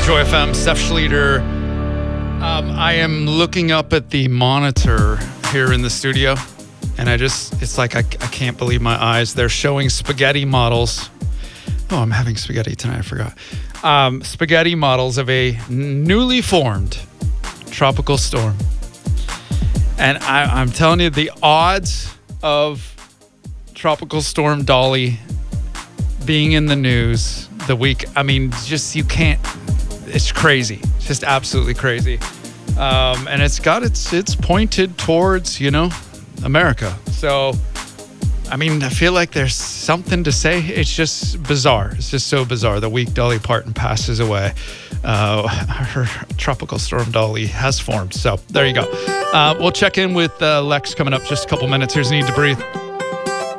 Joy FM, Steph Schlueter. I am looking up at the monitor here in the studio, and it's like I can't believe my eyes. They're showing spaghetti models. Oh, I'm having spaghetti tonight, I forgot. Spaghetti models of a newly formed tropical storm. And I'm telling you, the odds of Tropical Storm Dolly being in the news the week, I mean, just you can't, it's crazy. It's just absolutely crazy. And it's pointed towards, America. So, I mean, I feel like there's something to say. It's just bizarre. It's just so bizarre. The week Dolly Parton passes away, her Tropical Storm Dolly has formed. So there you go. We'll check in with Lex coming up just a couple minutes. Here's Need to Breathe.